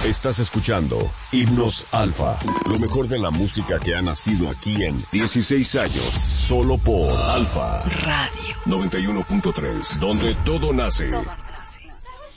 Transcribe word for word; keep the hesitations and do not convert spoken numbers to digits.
Estás escuchando Himnos Alfa, lo mejor de la música que ha nacido aquí en dieciséis años, solo por Alfa Radio noventa y uno punto tres, donde todo nace. Todo.